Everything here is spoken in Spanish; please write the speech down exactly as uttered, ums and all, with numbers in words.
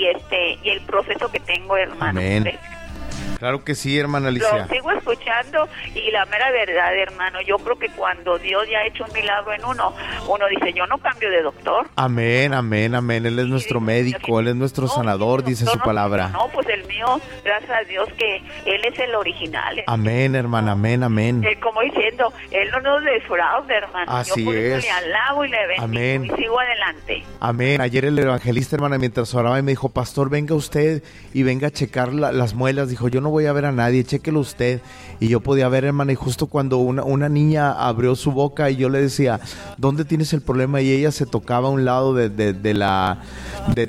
y este y el proceso que tengo, hermano. Amén. Claro que sí, hermana Alicia. Lo sigo escuchando y la mera verdad, hermano, yo creo que cuando Dios ya ha hecho un milagro en uno, uno dice, yo no cambio de doctor. Amén, amén, amén. Él es nuestro médico, Él es nuestro sanador, dice su palabra. No, pues el mío, gracias a Dios que Él es el original. Amén, hermana, amén, amén. Él, como diciendo, Él no nos defrauda, hermano. Así yo por eso es. le alabo y le bendigo Amén. y sigo adelante. Amén. Ayer el evangelista, hermana, mientras oraba, y me dijo, pastor, venga usted y venga a checar la, las muelas. Dijo, yo no voy a ver a nadie, chéquelo usted. Y yo podía ver, hermana, y justo cuando una, una niña abrió su boca y yo le decía, ¿dónde tienes el problema? Y ella se tocaba a un lado de, de, de la... De,